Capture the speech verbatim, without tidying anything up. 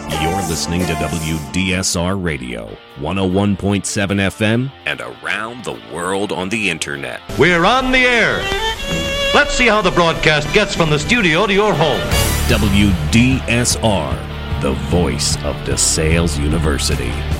You're listening to W D S R Radio, one oh one point seven F M, and around the world on the internet. We're on the air. Let's see how the broadcast gets from the studio to your home. W D S R, the voice of DeSales University.